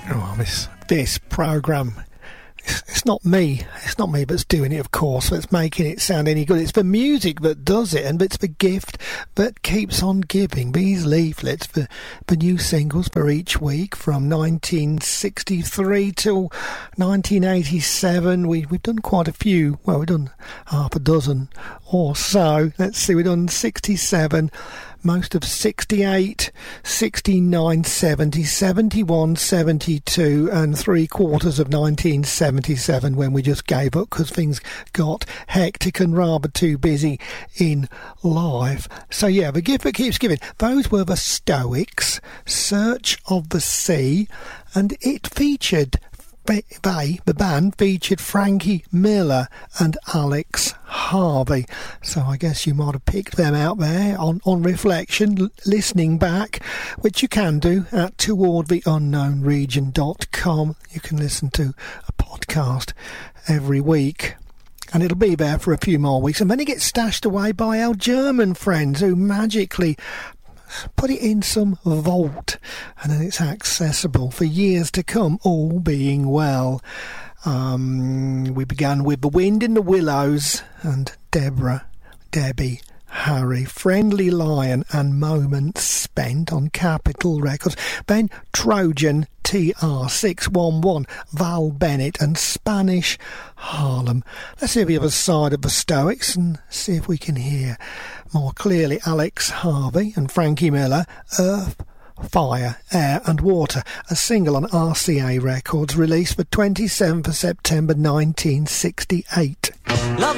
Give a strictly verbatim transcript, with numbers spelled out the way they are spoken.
Oh, this this programme, it's, it's not me, it's not me that's doing it, of course, that's making it sound any good. It's the music that does it, and it's the gift that keeps on giving. These leaflets for, for new singles for each week from nineteen sixty-three till nineteen eighty-seven. We, we've done quite a few, well, we've done half a dozen or so. Let's see, we've done sixty-seven, most of sixty-eight, sixty-nine, seventy, seventy-one, seventy-two, and three quarters of nineteen seventy-seven, when we just gave up because things got hectic and rather too busy in life. So yeah, the gift that keeps giving. Those were the Stoics, Search of the Sea, and it featured, they, the band featured Frankie Miller and Alex Harvey. So I guess you might have picked them out there on, on reflection, l- listening back, which you can do at toward the unknown region dot com. You can listen to a podcast every week, and it'll be there for a few more weeks, and then it gets stashed away by our German friends who magically put it in some vault, and then it's accessible for years to come, all being well. Um, we began with The Wind in the Willows and Deborah, Debbie, Harry, Friendly Lion and Moments Spent on Capitol Records. Then Trojan T R six one one, Val Bennett and Spanish Harlem. Let's see the other side of the Stoics and see if we can hear more clearly. Alex Harvey and Frankie Miller, Earth, Fire, Air and Water, a single on R C A Records, released the twenty-seventh of September nineteen sixty-eight. Love